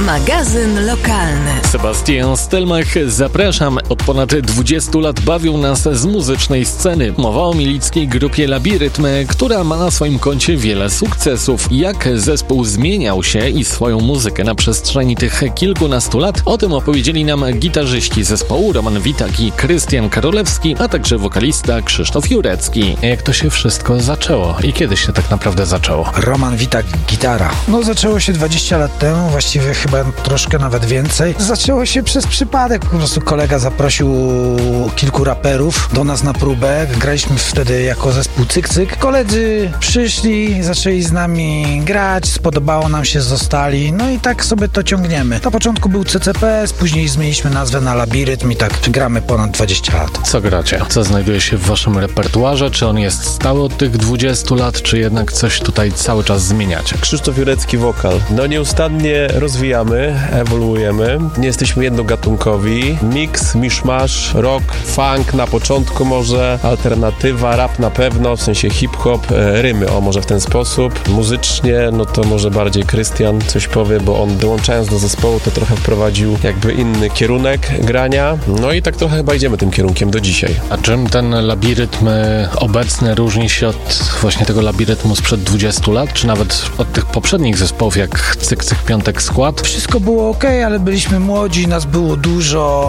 Magazyn lokalny. Sebastian Stelmach, zapraszam. Od ponad 20 lat bawią nas z muzycznej sceny. Mowa o milickiej grupie Labirytm, która ma na swoim koncie wiele sukcesów. Jak zespół zmieniał się i swoją muzykę na przestrzeni tych kilkunastu lat, o tym opowiedzieli nam gitarzyści zespołu Roman Witak i Krystian Karolewski, a także wokalista Krzysztof Jurecki. Jak to się wszystko zaczęło i kiedy się tak naprawdę zaczęło? Roman Witak, gitara. Zaczęło się 20 lat temu, właściwie chyba troszkę nawet więcej. Zaczęło się przez przypadek, po prostu kolega zaprosił kilku raperów do nas na próbę. Graliśmy wtedy jako zespół Cyk Cyk. Koledzy przyszli, zaczęli z nami grać, spodobało nam się, zostali, no i tak sobie to ciągniemy. Na początku był CCPS, później zmieniliśmy nazwę na Labirytm i tak gramy ponad 20 lat. Co gracie? Co znajduje się w waszym repertuarze? Czy on jest stały od tych 20 lat, czy jednak coś tutaj cały czas zmieniacie? Krzysztof Jurecki, wokal. Nieustannie rozwijamy, ewoluujemy. Nie jesteśmy jednogatunkowi. Mix, miszmasz, rock, funk na początku może, alternatywa, rap na pewno, w sensie hip-hop, rymy, może w ten sposób. Muzycznie, to może bardziej Krystian coś powie, bo on dołączając do zespołu to trochę wprowadził jakby inny kierunek grania. I tak trochę chyba idziemy tym kierunkiem do dzisiaj. A czym ten labirytm obecny różni się od właśnie tego labirytmu sprzed 20 lat, czy nawet od tych poprzednich zespołów jak Cyk Cyk, Piątek, Skład? Wszystko było okej, ale byliśmy młodzi, nas było dużo.